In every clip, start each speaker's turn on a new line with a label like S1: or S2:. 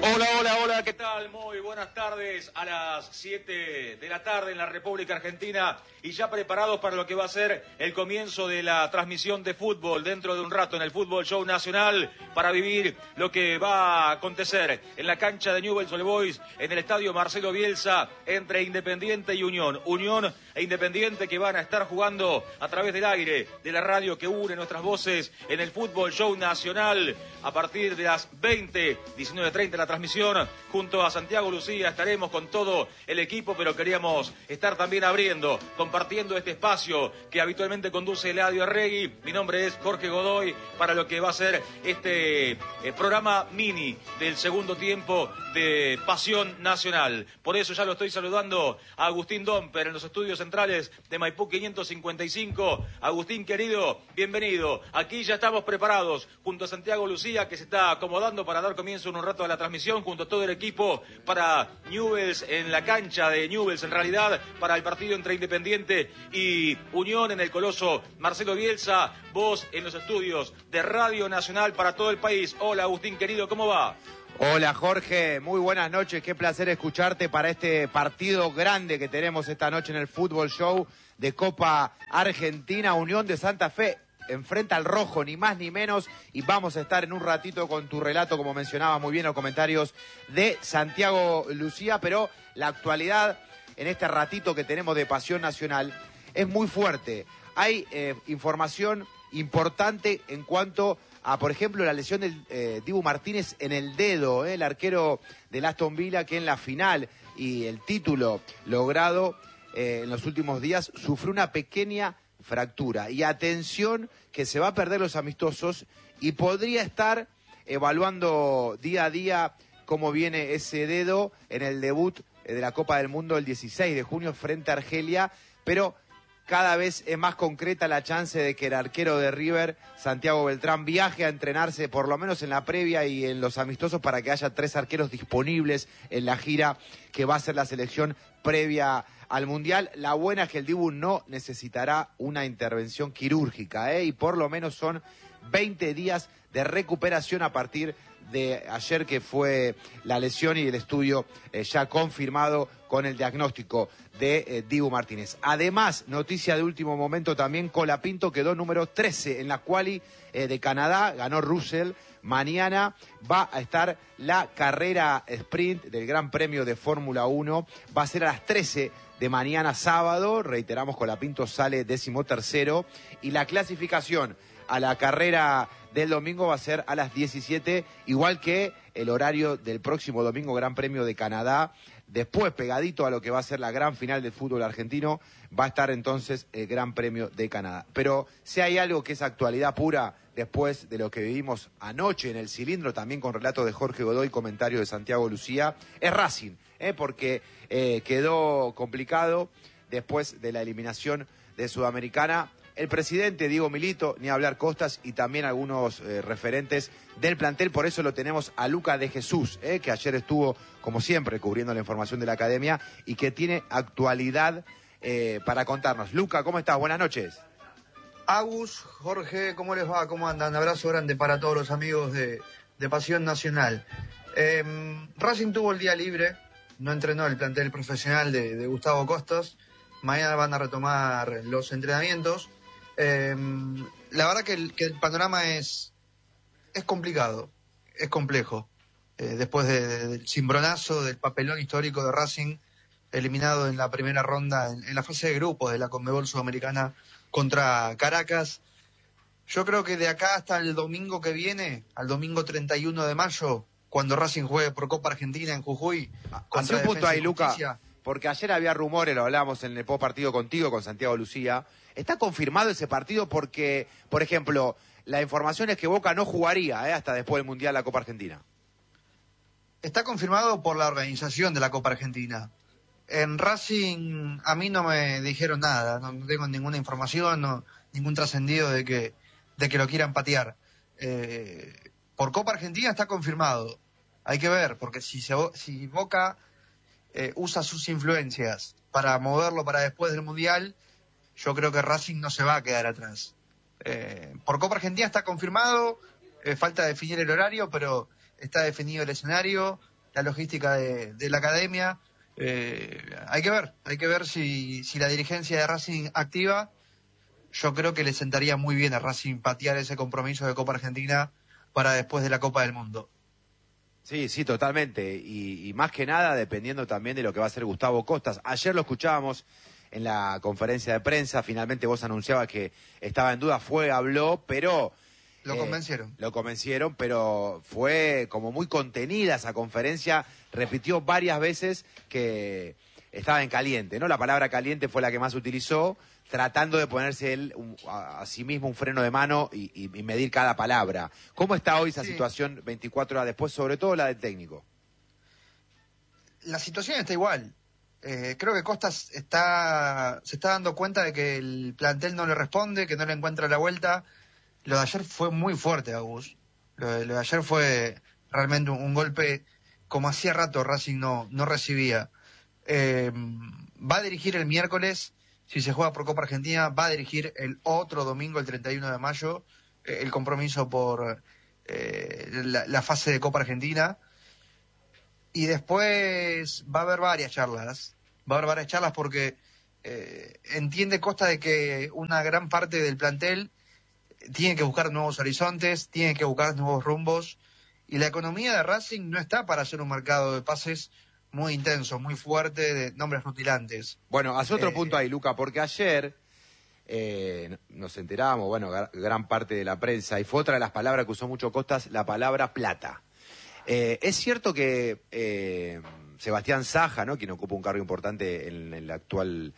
S1: Hola, hola, hola, ¿qué tal? Muy buenas tardes, a las 7 de la tarde en la República Argentina y ya preparados para lo que va a ser el comienzo de la transmisión de fútbol dentro de un rato en el Fútbol Show Nacional para vivir lo que va a acontecer en la cancha de Newell's Old Boys, en el estadio Marcelo Bielsa, entre Independiente y Unión. Unión e Independiente que van a estar jugando a través del aire de la radio que une nuestras voces en el Fútbol Show Nacional a partir de las 20, 19:30 la transmisión. Junto a Santiago Lucía estaremos con todo el equipo, pero queríamos estar también abriendo, compartiendo este espacio que habitualmente conduce Eladio Arregui. Mi nombre es Jorge Godoy para lo que va a ser este programa mini del segundo tiempo de Pasión Nacional. Por eso ya lo estoy saludando a Agustín Domper en los estudios centrales de Maipú 555. Agustín, querido, bienvenido. Aquí ya estamos preparados junto a Santiago Lucía, que se está acomodando para dar comienzo en un rato a la transmisión, junto a todo el equipo para Newell's, en la cancha de Newell's, en realidad, para el partido entre Independiente y Unión en el Coloso Marcelo Bielsa. Vos en los estudios de Radio Nacional para todo el país. Hola, Agustín, querido, ¿cómo va?
S2: Hola Jorge, muy buenas noches, qué placer escucharte para este partido grande que tenemos esta noche en el Fútbol Show de Copa Argentina. Unión de Santa Fe enfrenta al rojo, ni más ni menos, y vamos a estar en un ratito con tu relato, como mencionaba muy bien los comentarios de Santiago Lucía, pero la actualidad en este ratito que tenemos de Pasión Nacional es muy fuerte. Hay información importante en cuanto a, por ejemplo, la lesión del Dibu Martínez en el dedo, el arquero del Aston Villa, que en la final y el título logrado en los últimos días sufrió una pequeña fractura. Y atención que se va a perder los amistosos y podría estar evaluando día a día cómo viene ese dedo en el debut de la Copa del Mundo el 16 de junio frente a Argelia, pero cada vez es más concreta la chance de que el arquero de River, Santiago Beltrán, viaje a entrenarse por lo menos en la previa y en los amistosos para que haya 3 arqueros disponibles en la gira que va a ser la selección previa al Mundial. La buena es que el Dibu no necesitará una intervención quirúrgica, y por lo menos son 20 días de recuperación a partir de ayer, que fue la lesión y el estudio ya confirmado con el diagnóstico de Dibu Martínez. Además, noticia de último momento también, Colapinto quedó número 13 en la quali de Canadá, ganó Russell. Mañana va a estar la carrera sprint del Gran Premio de Fórmula 1, va a ser a las 13 de mañana sábado, reiteramos, Colapinto sale 13º, y la clasificación a la carrera del domingo va a ser a las 17, igual que el horario del próximo domingo, Gran Premio de Canadá. Después, pegadito a lo que va a ser la gran final del fútbol argentino, va a estar entonces el Gran Premio de Canadá. Pero si hay algo que es actualidad pura, después de lo que vivimos anoche en el Cilindro, también con relato de Jorge Godoy, comentario de Santiago Lucía, es Racing, porque quedó complicado después de la eliminación de Sudamericana. El presidente Diego Milito, ni hablar Costas, y también algunos referentes del plantel. Por eso lo tenemos a Luca de Jesús, que ayer estuvo, como siempre, cubriendo la información de la academia y que tiene actualidad para contarnos. Luca, ¿cómo estás? Buenas noches.
S3: Agus, Jorge, ¿cómo les va? ¿Cómo andan? Un abrazo grande para todos los amigos de Pasión Nacional. Racing tuvo el día libre, no entrenó el plantel profesional de Gustavo Costas. Mañana van a retomar los entrenamientos. La verdad que el panorama es complicado, es complejo. Después del cimbronazo, del papelón histórico de Racing, eliminado en la primera ronda, en la fase de grupos de la Conmebol Sudamericana contra Caracas. Yo creo que de acá hasta el domingo que viene, al domingo 31 de mayo, cuando Racing juegue por Copa Argentina en Jujuy,
S2: hace un punto ahí, Luca, porque ayer había rumores, lo hablamos en el post partido contigo, con Santiago Lucía. ¿Está confirmado ese partido? Porque, por ejemplo, la información es que Boca no jugaría hasta después del Mundial la Copa Argentina.
S3: Está confirmado por la organización de la Copa Argentina. En Racing a mí no me dijeron nada, no tengo ninguna información, ningún trascendido de que lo quieran patear. Por Copa Argentina está confirmado. Hay que ver, porque si Boca usa sus influencias para moverlo para después del Mundial, yo creo que Racing no se va a quedar atrás. Por Copa Argentina está confirmado, falta definir el horario, pero está definido el escenario, la logística de la academia. Hay que ver si la dirigencia de Racing activa. Yo creo que le sentaría muy bien a Racing patear ese compromiso de Copa Argentina para después de la Copa del Mundo.
S2: Sí, sí, totalmente. Y más que nada dependiendo también de lo que va a hacer Gustavo Costas. Ayer lo escuchábamos en la conferencia de prensa, finalmente vos anunciabas que estaba en duda, habló, pero...
S3: Lo convencieron.
S2: Lo convencieron, pero fue como muy contenida esa conferencia, repitió varias veces que estaba en caliente, ¿no? La palabra caliente fue la que más utilizó, tratando de ponerse él a sí mismo un freno de mano y medir cada palabra. ¿Cómo está hoy esa situación 24 horas después, sobre todo la del técnico?
S3: La situación está igual. Creo que Costas se está dando cuenta de que el plantel no le responde, que no le encuentra la vuelta. Lo de ayer fue muy fuerte, Agus. Lo de ayer fue realmente un golpe como hacía rato Racing no recibía. Va a dirigir el miércoles, si se juega por Copa Argentina, va a dirigir el otro domingo, el 31 de mayo, el compromiso por la fase de Copa Argentina. Y después va a haber varias charlas. Porque entiende Costa de que una gran parte del plantel tiene que buscar nuevos horizontes, tiene que buscar nuevos rumbos. Y la economía de Racing no está para hacer un mercado de pases muy intenso, muy fuerte, de nombres rutilantes.
S2: Bueno, hace otro punto ahí, Luca, porque ayer nos enteramos, bueno, gran parte de la prensa, y fue otra de las palabras que usó mucho Costas, la palabra plata. Es cierto que Sebastián Saja, ¿no?, quien ocupa un cargo importante en el actual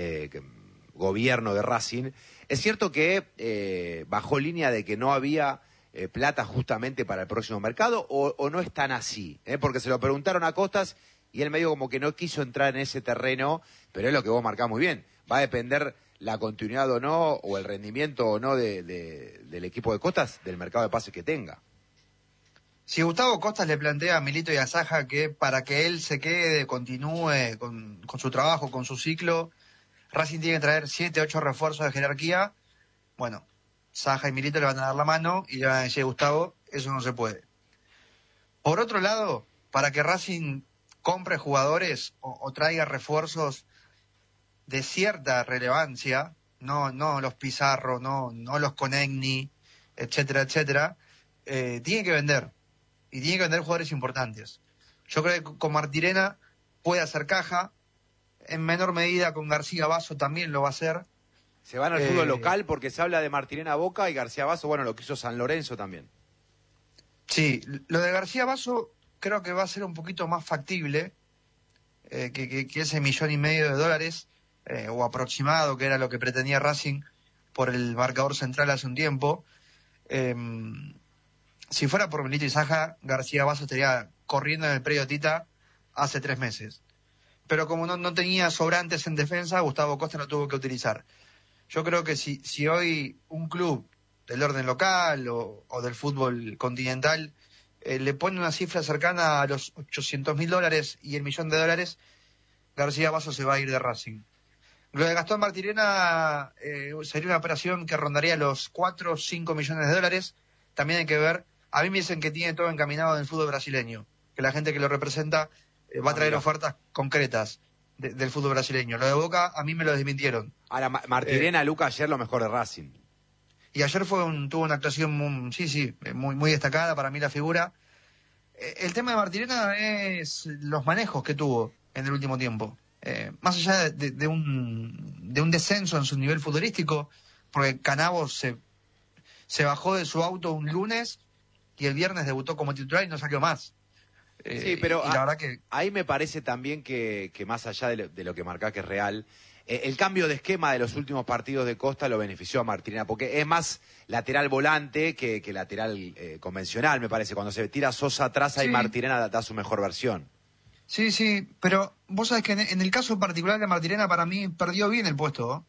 S2: gobierno de Racing, es cierto que bajó línea de que no había plata justamente para el próximo mercado, o no es tan así, porque se lo preguntaron a Costas y él medio como que no quiso entrar en ese terreno, pero es lo que vos marcás muy bien, va a depender la continuidad o no, o el rendimiento o no del equipo de Costas, del mercado de pases que tenga.
S3: Si Gustavo Costas le plantea a Milito y a Saja que para que él se quede, continúe con su trabajo, con su ciclo, Racing tiene que traer 7, 8 refuerzos de jerarquía, bueno, Saja y Milito le van a dar la mano y le van a decir, Gustavo, eso no se puede. Por otro lado, para que Racing compre jugadores o traiga refuerzos de cierta relevancia, no los Pizarro, no los Conegni, etcétera, tiene que vender. Y tiene que vender jugadores importantes. Yo creo que con Martirena puede hacer caja, en menor medida con García Basso también lo va a hacer.
S2: Se van al fútbol local porque se habla de Martirena Boca y García Basso, bueno, lo que hizo San Lorenzo también.
S3: Sí, lo de García Basso creo que va a ser un poquito más factible que ese $1,500,000 o aproximado, que era lo que pretendía Racing por el marcador central hace un tiempo. Si fuera por Milito y Saja, García Basso estaría corriendo en el predio Tita hace 3 meses. Pero como no tenía sobrantes en defensa, Gustavo Costa lo tuvo que utilizar. Yo creo que si hoy un club del orden local o del fútbol continental le pone una cifra cercana a los $800,000 y el $1,000,000, García Basso se va a ir de Racing. Lo de Gastón Martirena sería una operación que rondaría los 4 o 5 millones de dólares. También hay que ver, a mí me dicen que tiene todo encaminado en el fútbol brasileño, que la gente que lo representa va a traer ofertas concretas del fútbol brasileño. Lo de Boca a mí me lo desmintieron.
S2: Ahora, Martirena, Luca, ayer lo mejor de Racing.
S3: Y ayer tuvo una actuación muy destacada, para mí la figura. El tema de Martirena es los manejos que tuvo en el último tiempo. Más allá de un descenso en su nivel futbolístico, porque Canavo se bajó de su auto un lunes y el viernes debutó como titular y no salió más.
S2: Sí, pero
S3: la verdad que
S2: ahí me parece también que más allá de lo que marca que es real, el cambio de esquema de los últimos partidos de Costa lo benefició a Martirena, porque es más lateral volante que lateral convencional, me parece. Cuando se tira Sosa atrás, ahí Martirena da su mejor versión.
S3: Sí, pero vos sabés que en el caso particular de Martirena, para mí perdió bien el puesto.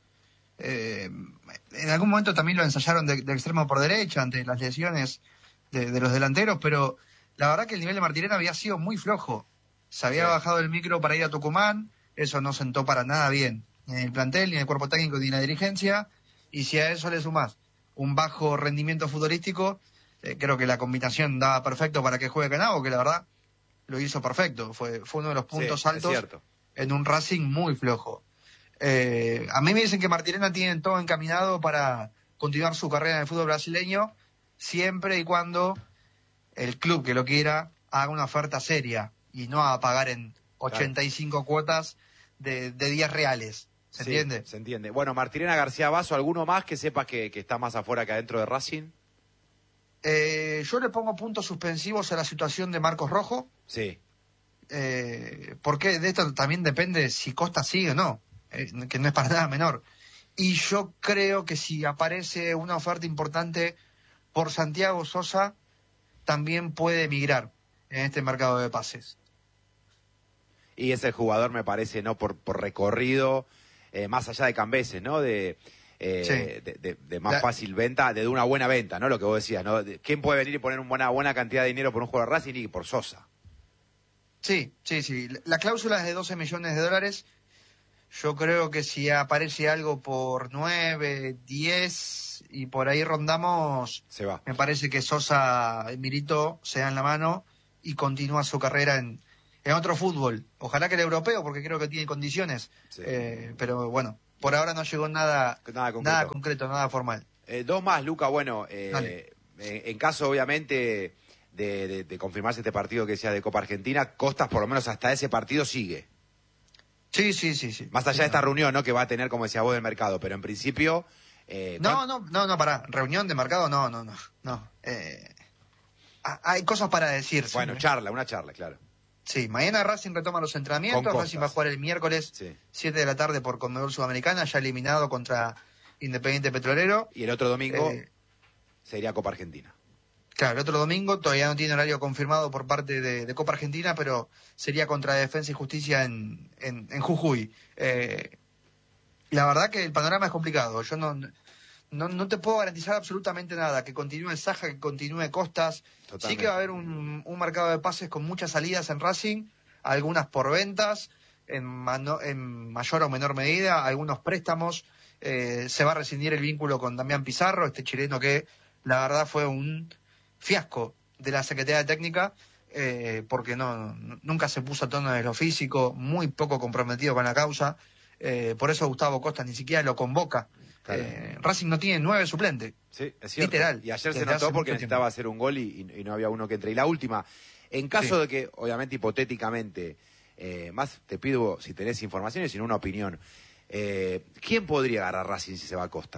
S3: En algún momento también lo ensayaron de extremo por derecha ante las lesiones de los delanteros, pero la verdad que el nivel de Martirena había sido muy flojo. Se había bajado el micro para ir a Tucumán, eso no sentó para nada bien, ni en el plantel, ni en el cuerpo técnico, ni en la dirigencia, y si a eso le sumás un bajo rendimiento futbolístico, creo que la combinación daba perfecto para que juegue Canavo, que la verdad lo hizo perfecto. Fue uno de los puntos
S2: Sí,
S3: altos en un Racing muy flojo. A mí me dicen que Martirena tiene todo encaminado para continuar su carrera en el fútbol brasileño, siempre y cuando el club que lo quiera haga una oferta seria y no a pagar en 85 cuotas de 10 reales. ¿Se entiende?
S2: Se entiende. Bueno, Martirena, García Basso, ¿alguno más que sepas que está más afuera que adentro de Racing?
S3: Yo le pongo puntos suspensivos a la situación de Marcos Rojo.
S2: Sí.
S3: Porque de esto también depende si Costa sigue o no, que no es para nada menor. Y yo creo que si aparece una oferta importante por Santiago Sosa, también puede emigrar en este mercado de pases.
S2: Y es el jugador, me parece, ¿no? Por recorrido, más allá de Cambeses, ¿no? De más fácil venta, de una buena venta, ¿no? Lo que vos decías, ¿no? ¿Quién puede venir y poner una buena cantidad de dinero por un jugador de Racing y por Sosa?
S3: Sí. La cláusula es de $12 millones. Yo creo que si aparece algo por 9, 10 y por ahí rondamos,
S2: se va.
S3: Me parece que Sosa y Milito se dan la mano y continúa su carrera en otro fútbol. Ojalá que el europeo, porque creo que tiene condiciones. Sí. Pero bueno, por ahora no llegó nada concreto, nada formal.
S2: Dos más, Luca. Bueno, en caso obviamente de confirmarse este partido que decía de Copa Argentina, Costas por lo menos hasta ese partido sigue.
S3: Sí.
S2: Más allá de esta reunión, ¿no? Que va a tener, como decía vos, del mercado, pero en principio...
S3: No, pará. Reunión de mercado, no. Hay cosas para decir.
S2: Bueno, una charla, claro.
S3: Sí, mañana Racing retoma los entrenamientos. Racing va a jugar el miércoles, 7 de la tarde por Conmebol Sudamericana, ya eliminado contra Independiente Petrolero.
S2: Y el otro domingo sería Copa Argentina.
S3: Claro, el otro domingo todavía no tiene horario confirmado por parte de Copa Argentina, pero sería contra Defensa y Justicia en Jujuy. La verdad que el panorama es complicado. Yo no te puedo garantizar absolutamente nada. Que continúe Saja, que continúe Costas. Totalmente. Sí que va a haber un mercado de pases con muchas salidas en Racing, algunas por ventas, en mayor o menor medida, algunos préstamos. Se va a rescindir el vínculo con Damián Pizarro, este chileno que la verdad fue un fiasco de la Secretaría Técnica, porque nunca se puso a tono de lo físico, muy poco comprometido con la causa. Por eso Gustavo Costa ni siquiera lo convoca. Claro. Racing no tiene 9 suplentes.
S2: Sí, es cierto.
S3: Literal.
S2: Y ayer se notó porque necesitaba hacer un gol y no había uno que entre. Y la última, en caso de que, obviamente, hipotéticamente, más te pido si tenés informaciones, sino una opinión. ¿Quién podría agarrar Racing si se va a Costa?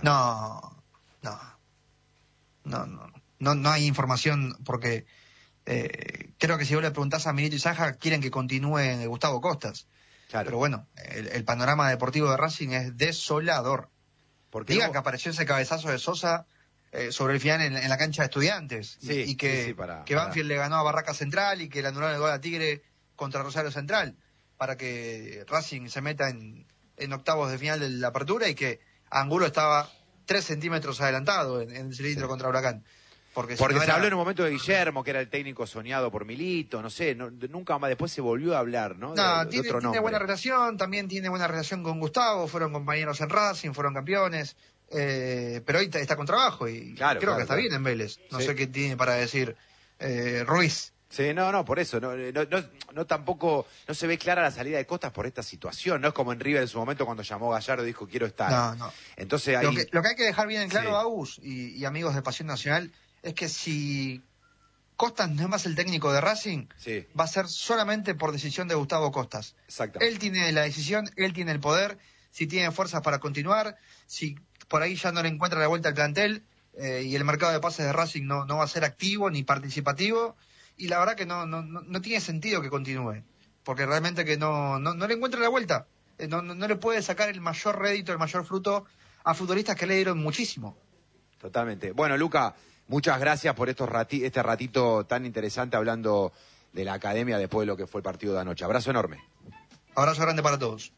S3: No hay información porque creo que si vos le preguntás a Milito y Saja, quieren que continúe Gustavo Costas. Claro. Pero bueno, el panorama deportivo de Racing es desolador. Digan que apareció ese cabezazo de Sosa sobre el final en la cancha de Estudiantes. Y que Banfield le ganó a Barraca Central y que le anularon el gol a Tigre contra Rosario Central para que Racing se meta en octavos de final de la apertura y que Angulo estaba 3 centímetros adelantado en el cilindro contra Huracán. Porque
S2: se habló en un momento de Guillermo, que era el técnico soñado por Milito, no sé, nunca más después se volvió a hablar, ¿no?
S3: Tiene buena relación, también tiene buena relación con Gustavo, fueron compañeros en Racing, fueron campeones, pero hoy está con trabajo y creo que está bien en Vélez. No sé qué tiene para decir Ruiz.
S2: Sí, por eso, no tampoco, no se ve clara la salida de Costas por esta situación, no es como en River en su momento cuando llamó Gallardo y dijo quiero estar.
S3: No.
S2: Entonces
S3: lo que hay que dejar bien en claro, Agus y amigos de Pasión Nacional, es que si Costas no es más el técnico de Racing, va a ser solamente por decisión de Gustavo Costas. Él tiene la decisión, él tiene el poder, si tiene fuerzas para continuar, si por ahí ya no le encuentra la vuelta al plantel y el mercado de pases de Racing no va a ser activo ni participativo, y la verdad que no tiene sentido que continúe, porque realmente que no le encuentra la vuelta, no le puede sacar el mayor rédito, el mayor fruto a futbolistas que le dieron muchísimo.
S2: Totalmente. Bueno, Luca, muchas gracias por este ratito tan interesante hablando de la academia después de lo que fue el partido de anoche. Abrazo enorme.
S3: Abrazo grande para todos.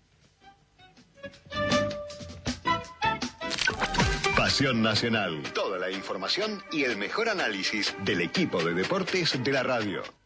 S4: Pasión Nacional. Toda la información y el mejor análisis del equipo de deportes de la radio.